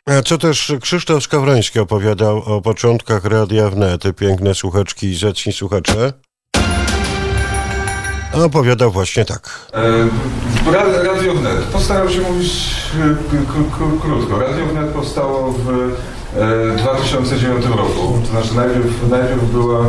A co też Krzysztof Skowroński opowiadał o początkach Radia Wnet, piękne słuchaczki i zacni słuchacze. Opowiadał właśnie tak. Radio Wnet. Postaram się mówić krótko. Radio Wnet powstało w 2009 roku. To znaczy najpierw była...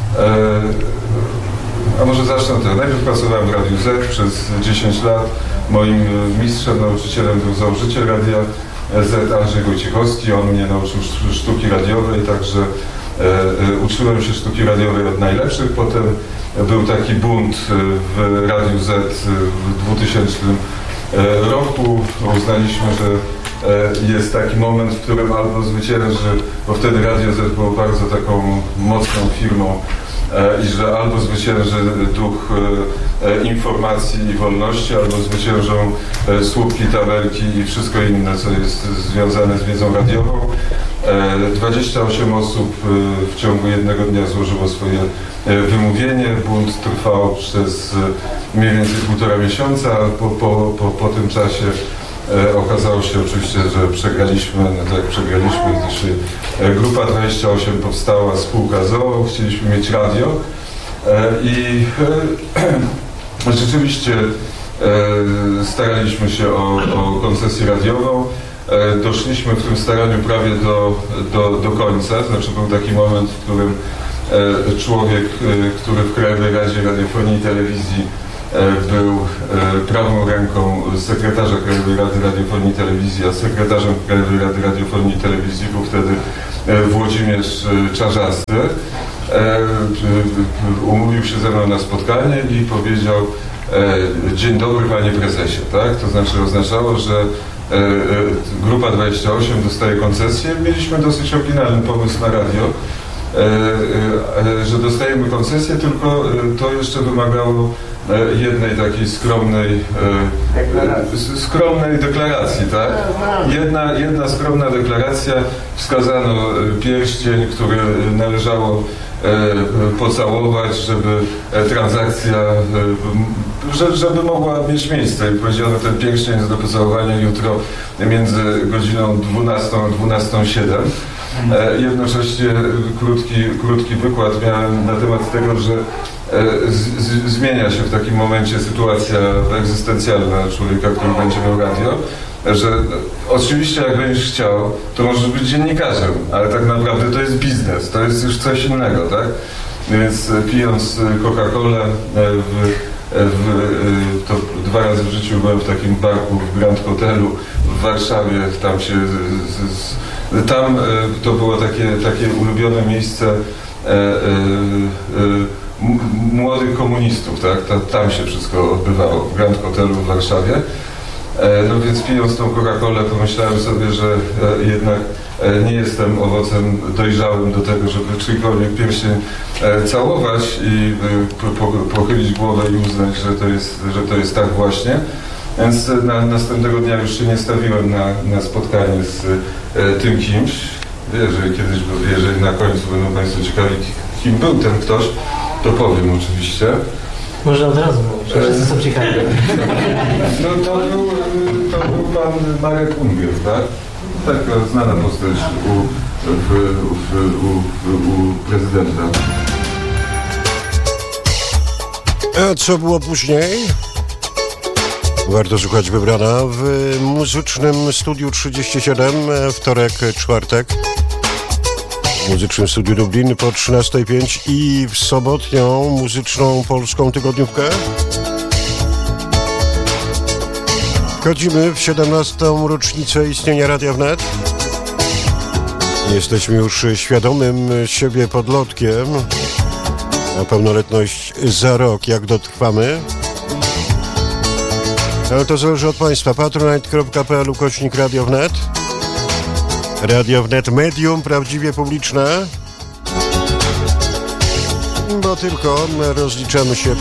A może zacznę od tego. Najpierw pracowałem w Radiu Z przez 10 lat. Moim mistrzem, nauczycielem był założyciel Radia Z, Andrzej Wojciechowski. On mnie nauczył sztuki radiowej, także uczyłem się sztuki radiowej od najlepszych. Potem był taki bunt w Radiu Z w 2000 roku. Uznaliśmy, że jest taki moment, w którym albo zwycięży, bo wtedy Radio Z było bardzo taką mocną firmą, i że albo zwycięży duch informacji i wolności, albo zwyciężą słupki, tabelki i wszystko inne, co jest związane z wiedzą radiową. 28 osób w ciągu jednego dnia złożyło swoje wymówienie. Bunt trwał przez mniej więcej 1,5 miesiąca. Po tym czasie okazało się oczywiście, że przegraliśmy, gdyż Grupa 28 powstała, spółka z.o.o., chcieliśmy mieć radio i rzeczywiście staraliśmy się o koncesję radiową. Doszliśmy w tym staraniu prawie do końca, znaczy był taki moment, w którym człowiek, który w Krajowej Radzie Radiofonii i Telewizji był prawą ręką sekretarza Krajowej Rady Radiofonii i Telewizji, a sekretarzem Krajowej Rady Radiofonii i Telewizji był wtedy Włodzimierz Czarzasty. Umówił się ze mną na spotkanie i powiedział: dzień dobry, panie prezesie, tak? To znaczy oznaczało, że Grupa 28 dostaje koncesję. Mieliśmy dosyć oryginalny pomysł na radio, że dostajemy koncesję, tylko to jeszcze wymagało jednej takiej skromnej deklaracji, tak? Jedna skromna deklaracja. Wskazano pierścień, który należało pocałować, żeby transakcja, żeby mogła mieć miejsce. I powiedziano, ten pierścień jest do pocałowania jutro między godziną 12 a 12:07. Jednocześnie krótki wykład miałem na temat tego, że zmienia się w takim momencie sytuacja egzystencjalna człowieka, który będzie miał radio, że oczywiście jak będziesz chciał, to możesz być dziennikarzem, ale tak naprawdę to jest biznes, to jest już coś innego, tak? Więc pijąc Coca-Colę to 2 razy w życiu byłem w takim barku w Grand Hotelu w Warszawie, tam to było takie ulubione miejsce młodych komunistów, tak? Tam się wszystko odbywało, w Grand Hotelu w Warszawie. No więc pijąc tą Coca-Colę pomyślałem sobie, że jednak nie jestem owocem dojrzałym do tego, żeby czyjkolwiek pierścień całować i pochylić głowę i uznać, że to jest tak właśnie. Więc następnego dnia już się nie stawiłem na spotkanie z tym kimś. Jeżeli na końcu będą Państwo ciekawi, kim był ten ktoś, to powiem oczywiście. Może od razu mówić, wszyscy są ciekawi. No to był pan Marek Ungier, tak? Taka znana postać u prezydenta. A co było później? Warto słuchać wybrana w Muzycznym Studiu 37, wtorek, czwartek. W Muzycznym Studiu Lublin po 13:05 i w sobotnią muzyczną polską tygodniówkę. Wchodzimy w 17. rocznicę istnienia Radia Wnet. Jesteśmy już świadomym siebie podlotkiem. Na pełnoletność za rok, jak dotrwamy. Ale to zależy od Państwa. patronite.pl/Radio Wnet. Radio Wnet medium prawdziwie publiczne. Bo tylko rozliczamy się